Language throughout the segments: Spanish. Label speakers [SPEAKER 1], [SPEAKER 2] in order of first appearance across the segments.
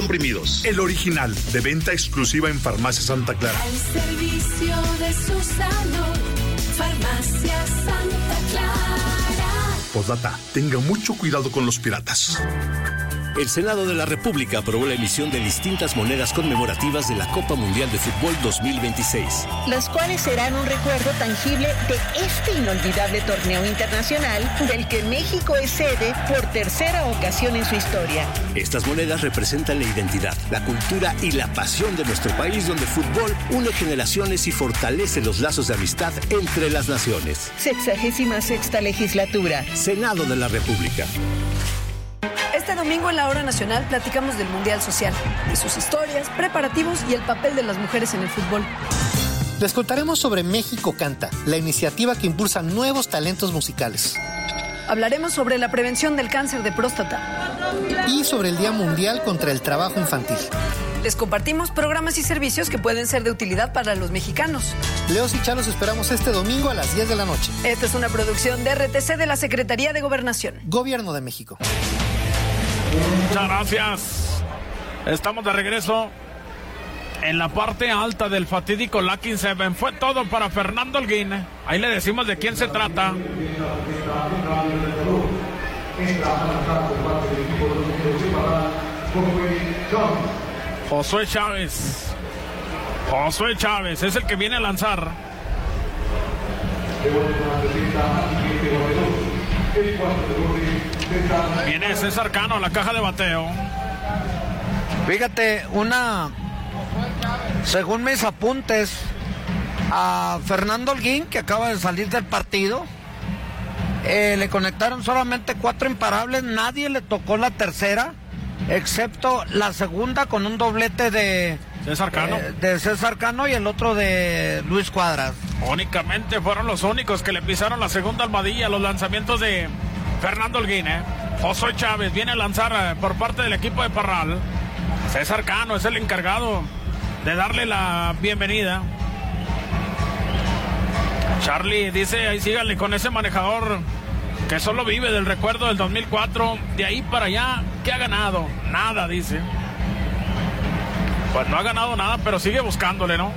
[SPEAKER 1] comprimidos. El original, de venta exclusiva en Farmacia Santa Clara.
[SPEAKER 2] Al servicio de su salud, Farmacia Santa Clara.
[SPEAKER 1] Postdata, tenga mucho cuidado con los piratas.
[SPEAKER 3] El Senado de la República aprobó la emisión de distintas monedas conmemorativas de la Copa Mundial de Fútbol 2026.
[SPEAKER 4] Las cuales serán un recuerdo tangible de este inolvidable torneo internacional del que México es sede por tercera ocasión en su historia.
[SPEAKER 3] Estas monedas representan la identidad, la cultura y la pasión de nuestro país, donde el fútbol une generaciones y fortalece los lazos de amistad entre las naciones.
[SPEAKER 4] 66ª legislatura.
[SPEAKER 3] Senado de la República.
[SPEAKER 5] Este domingo en la Hora Nacional platicamos del Mundial Social, de sus historias, preparativos y el papel de las mujeres en el fútbol.
[SPEAKER 6] Les contaremos sobre México Canta, la iniciativa que impulsa nuevos talentos musicales.
[SPEAKER 5] Hablaremos sobre la prevención del cáncer de próstata.
[SPEAKER 6] Y sobre el Día Mundial contra el Trabajo Infantil.
[SPEAKER 5] Les compartimos programas y servicios que pueden ser de utilidad para los mexicanos.
[SPEAKER 6] Leos y Chalos esperamos este domingo a las 10 de la noche.
[SPEAKER 5] Esta es una producción de RTC de la Secretaría de Gobernación.
[SPEAKER 6] Gobierno de México.
[SPEAKER 7] Muchas gracias. Estamos de regreso en la parte alta del fatídico Lucky 7. Fue todo para Fernando Holguín. Ahí le decimos de quién se trata. Josué Chávez. Josué Chávez es el que viene a lanzar. Viene César Cano a la caja de bateo.
[SPEAKER 8] Fíjate, según mis apuntes, a Fernando Holguín, que acaba de salir del partido, le conectaron solamente 4 imparables, nadie le tocó la tercera, excepto la segunda con un doblete de
[SPEAKER 7] César Cano.
[SPEAKER 8] De César Cano y el otro de Luis Cuadras.
[SPEAKER 7] Únicamente fueron los únicos que le pisaron la segunda almohadilla, los lanzamientos de Fernando Holguín. Josué Chávez viene a lanzar por parte del equipo de Parral. César Cano es el encargado de darle la bienvenida. Charlie dice, ahí síganle con ese manejador que solo vive del recuerdo del 2004. De ahí para allá, ¿qué ha ganado? Nada, dice. Pues no ha ganado nada, pero sigue buscándole, ¿no?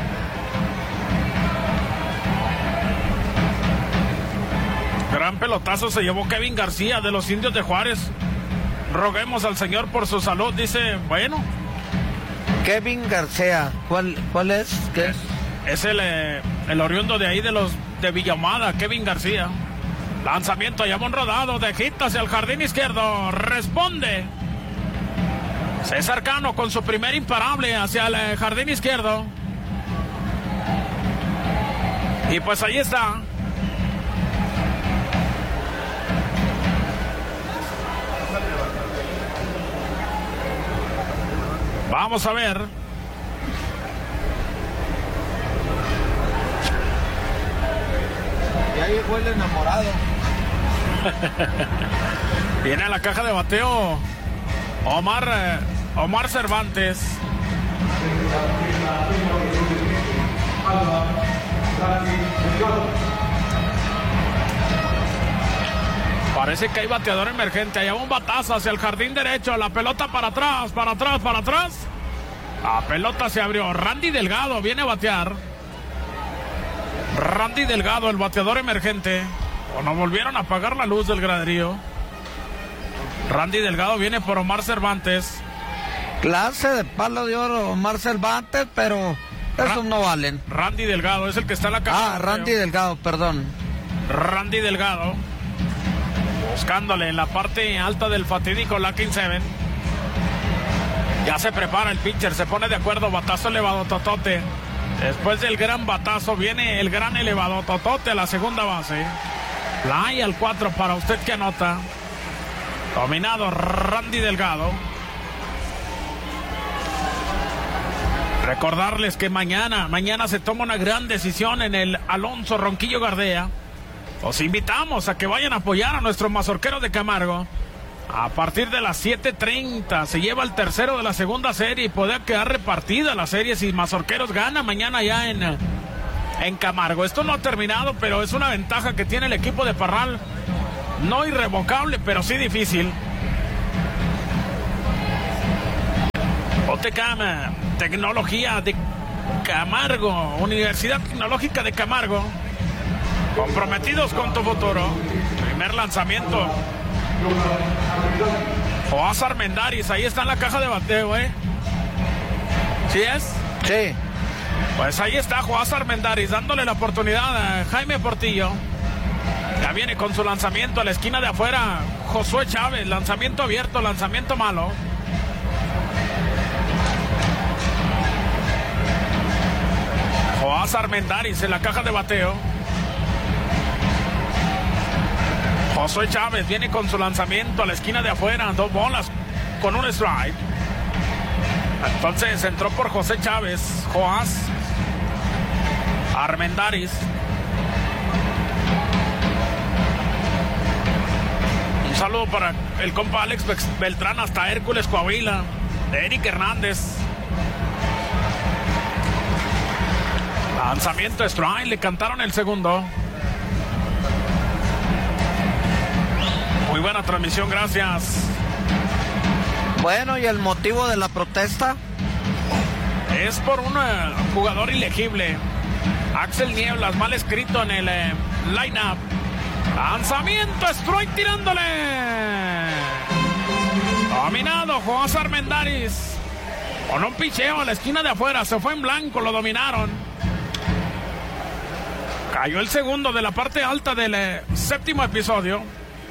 [SPEAKER 7] Gran pelotazo se llevó Kevin García de los Indios de Juárez. Roguemos al Señor por su salud, dice, bueno.
[SPEAKER 8] Kevin García, ¿cuál es? ¿Qué es?
[SPEAKER 7] Es el oriundo de ahí de Villahumada, Kevin García. Lanzamiento, llamón rodado, de hit hacia el jardín izquierdo. Responde César Cano con su primer imparable hacia el jardín izquierdo. Y pues ahí está. Vamos a ver.
[SPEAKER 8] Ya llegó el enamorado.
[SPEAKER 7] Viene a la caja de bateo Omar Cervantes. Parece que hay bateador emergente. Allá va un batazo hacia el jardín derecho. La pelota para atrás. La pelota se abrió. Randy Delgado viene a batear. Randy Delgado, el bateador emergente. O no volvieron a apagar la luz del graderío. Randy Delgado viene por Omar Cervantes.
[SPEAKER 8] Clase de palo de oro Omar Cervantes, pero esos no valen.
[SPEAKER 7] Randy Delgado es el que está en la caja.
[SPEAKER 8] Randy Delgado, perdón.
[SPEAKER 7] Randy Delgado. Buscándole en la parte alta del fatídico Lucky 7. Ya se prepara el pitcher, se pone de acuerdo, batazo elevado totote. Después del gran batazo viene el gran elevado totote a la segunda base. Fly al 4 para usted que anota. Dominado Randy Delgado. Recordarles que mañana se toma una gran decisión en el Alonso Ronquillo Gardea. Los invitamos a que vayan a apoyar a nuestros mazorqueros de Camargo. A partir de las 7:30 se lleva el tercero de la segunda serie y puede quedar repartida la serie si Mazorqueros gana mañana ya en Camargo. Esto no ha terminado, pero es una ventaja que tiene el equipo de Parral. No irrevocable, pero sí difícil. UTCAM, Tecnología de Camargo, Universidad Tecnológica de Camargo. Comprometidos con tu futuro. Primer lanzamiento. Joás Armendáriz, ahí está en la caja de bateo, ¿Sí es?
[SPEAKER 8] Sí.
[SPEAKER 7] Pues ahí está Joás Armendáriz dándole la oportunidad a Jaime Portillo. Ya viene con su lanzamiento a la esquina de afuera Josué Chávez, lanzamiento abierto, lanzamiento malo. Joás Armendáriz en la caja de bateo. Josué Chávez viene con su lanzamiento a la esquina de afuera, 2 bolas con un strike. Entonces entró por José Chávez, Joás Armendáriz. Un saludo para el compa Alex Beltrán hasta Hércules, Coahuila, de Eric Hernández. Lanzamiento strike, le cantaron el segundo. Muy buena transmisión, gracias.
[SPEAKER 8] Bueno, ¿y el motivo de la protesta?
[SPEAKER 7] Es por un jugador ilegible. Axel Nieblas, mal escrito en el line-up. Lanzamiento, strike tirándole. Dominado Joás Armendáriz. Con un picheo a la esquina de afuera. Se fue en blanco, lo dominaron. Cayó el segundo de la parte alta del séptimo episodio.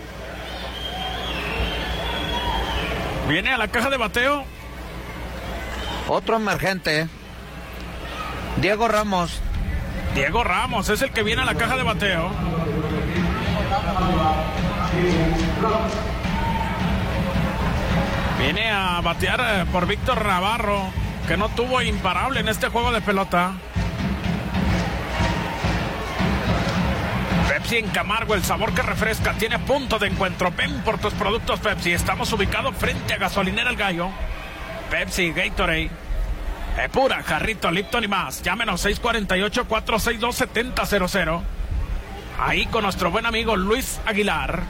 [SPEAKER 7] Viene a la caja de bateo.
[SPEAKER 8] Otro emergente. Diego Ramos.
[SPEAKER 7] Diego Ramos es el que viene a la caja de bateo. Viene a batear por Víctor Navarro, que no tuvo imparable en este juego de pelota. Pepsi en Camargo, el sabor que refresca, tiene punto de encuentro. Ven por tus productos Pepsi. Estamos ubicados frente a Gasolinera El Gallo. Pepsi, Gatorade, Epura, Jarrito, Lipton y más. Llámenos 648-462-7000. Ahí con nuestro buen amigo Luis Aguilar.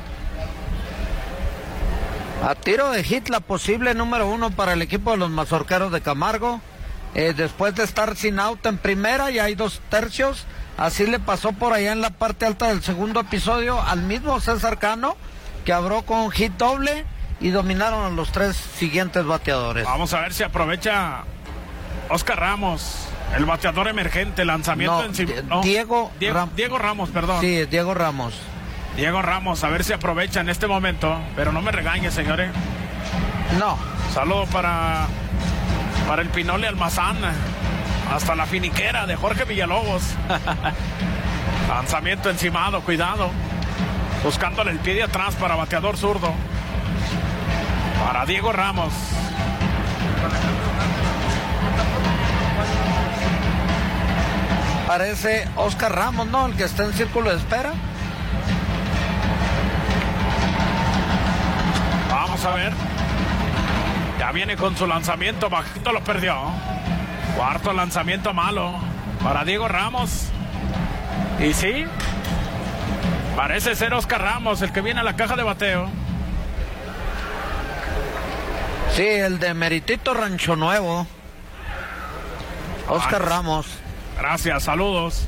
[SPEAKER 8] A tiro de hit, la posible número 1 para el equipo de los Mazorqueros de Camargo. Después de estar sin out en primera, ya hay 2 tercios. Así le pasó por allá en la parte alta del segundo episodio al mismo César Cano, que abrió con hit doble y dominaron a los 3 siguientes bateadores.
[SPEAKER 7] Vamos a ver si aprovecha Oscar Ramos, el bateador emergente, lanzamiento
[SPEAKER 8] Diego
[SPEAKER 7] Ramos, perdón.
[SPEAKER 8] Sí, Diego Ramos.
[SPEAKER 7] Diego Ramos, a ver si aprovecha en este momento, pero no me regañe, señores.
[SPEAKER 8] No.
[SPEAKER 7] Saludo para el Pinole Almazán, hasta la finiquera de Jorge Villalobos. Lanzamiento encimado, cuidado. Buscándole el pie de atrás para bateador zurdo. Para Diego Ramos.
[SPEAKER 8] Parece Oscar Ramos, ¿no? El que está en círculo de espera.
[SPEAKER 7] Vamos a ver. Ya viene con su lanzamiento, bajito lo perdió. Cuarto lanzamiento malo para Diego Ramos. Y sí, parece ser Oscar Ramos el que viene a la caja de bateo.
[SPEAKER 8] Sí, el de Meritito Rancho Nuevo. Oscar Ramos.
[SPEAKER 7] Gracias, saludos.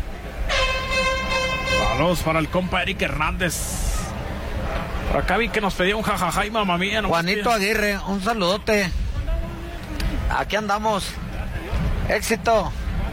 [SPEAKER 7] Saludos para el compa Eric Hernández. Por acá vi que nos pedía un jajaja y mamá mía. No,
[SPEAKER 8] Juanito Aguirre, un saludote. Aquí andamos. Éxito.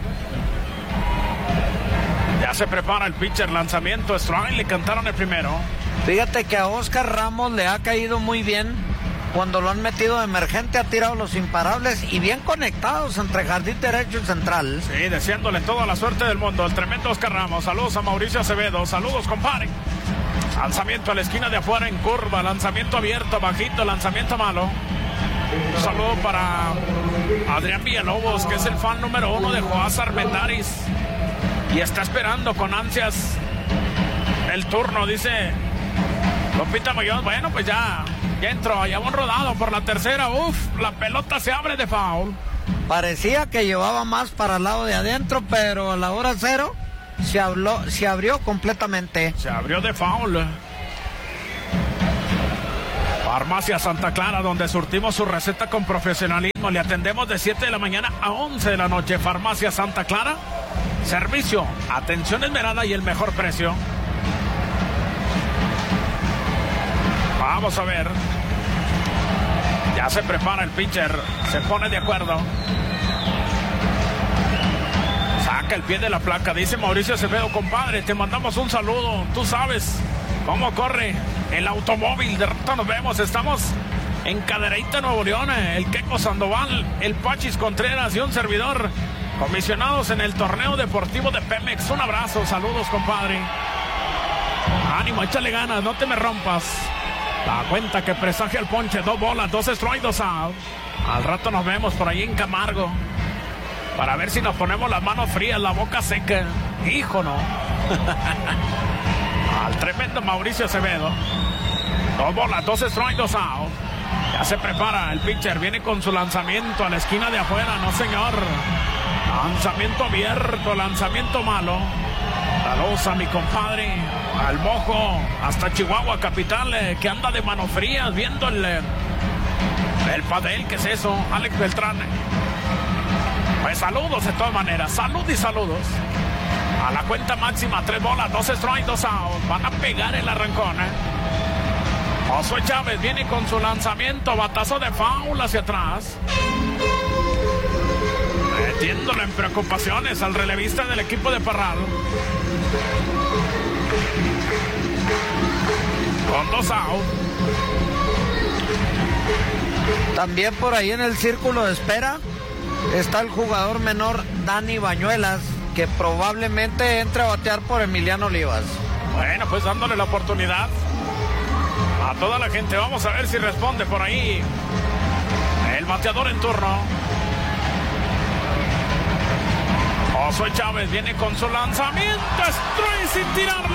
[SPEAKER 7] Ya se prepara el pitcher, lanzamiento strike, le cantaron el primero.
[SPEAKER 8] Fíjate que a Oscar Ramos le ha caído muy bien cuando lo han metido de emergente, ha tirado los imparables y bien conectados entre jardín derecho y central.
[SPEAKER 7] Sí, deseándole toda la suerte del mundo, el tremendo Oscar Ramos. Saludos a Mauricio Acevedo, saludos compadre. Lanzamiento a la esquina de afuera en curva, lanzamiento abierto, bajito, lanzamiento malo. Un saludo para Adrián Villalobos, que es el fan número 1 de Joás Armendáriz y está esperando con ansias el turno, dice Lupita Muñoz. Bueno, pues ya entró, ya un rodado por la tercera. La pelota se abre de foul.
[SPEAKER 8] Parecía que llevaba más para el lado de adentro, pero a la hora 0 se abrió completamente.
[SPEAKER 7] Se abrió de foul. Farmacia Santa Clara, donde surtimos su receta con profesionalismo. Le atendemos de 7 de la mañana a 11 de la noche. Farmacia Santa Clara. Servicio, atención esmerada y el mejor precio. Vamos a ver. Ya se prepara el pitcher. Se pone de acuerdo. Saca el pie de la placa. Dice Mauricio Acevedo, compadre, te mandamos un saludo. Tú sabes cómo corre el automóvil. De rato nos vemos. Estamos en Cadereyta, Nuevo León. El Queco Sandoval, el Pachis Contreras y un servidor, comisionados en el torneo deportivo de Pemex. Un abrazo, saludos, compadre. Ánimo, échale ganas, no te me rompas. La cuenta que presagia el ponche, 2 bolas, 2 strikes, 2 out. Al rato nos vemos por ahí en Camargo, para ver si nos ponemos las manos frías, la boca seca. Hijo, no. Al tremendo Mauricio Acevedo. 2 bolas, 2 strikes, 2 out. Ya se prepara el pitcher, viene con su lanzamiento a la esquina de afuera, no señor. Lanzamiento abierto, lanzamiento malo. Saludos a mi compadre, al Mojo, hasta Chihuahua capital, que anda de manos frías viendo el padel, ¿qué es eso? Alex Beltrán. Pues saludos de todas maneras, salud y saludos. A la cuenta máxima, 3 bolas, 2 strikes, 2 out. Van a pegar el arrancón, Josué Chávez viene con su lanzamiento, batazo de foul hacia atrás. Metiéndolo en preocupaciones al relevista del equipo de Parral. Con 2 out.
[SPEAKER 8] También por ahí en el círculo de espera está el jugador menor Dani Bañuelas, que probablemente entre a batear por Emiliano Olivas.
[SPEAKER 7] Bueno, pues dándole la oportunidad a toda la gente. Vamos a ver si responde por ahí el bateador en turno. Josué Chávez viene con su lanzamiento, strike sin tirarle.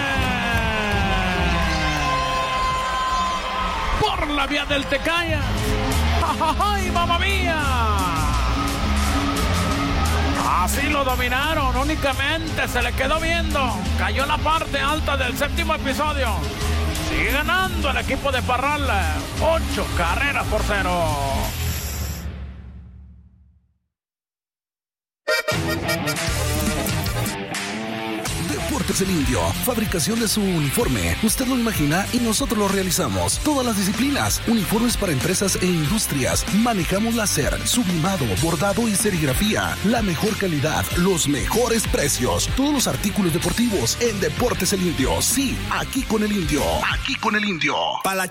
[SPEAKER 7] Por la vía del Tecaya. ¡Ay, mamá mía! Así lo dominaron, únicamente se le quedó viendo. Cayó en la parte alta del 7º episodio. Sigue ganando el equipo de Parral, 8 carreras por 0.
[SPEAKER 9] Deportes El Indio, fabricación de su uniforme. Usted lo imagina y nosotros lo realizamos. Todas las disciplinas, uniformes para empresas e industrias. Manejamos láser, sublimado, bordado y serigrafía. La mejor calidad, los mejores precios. Todos los artículos deportivos en Deportes El Indio. Sí, aquí con El Indio. Aquí con El Indio.
[SPEAKER 3] Para la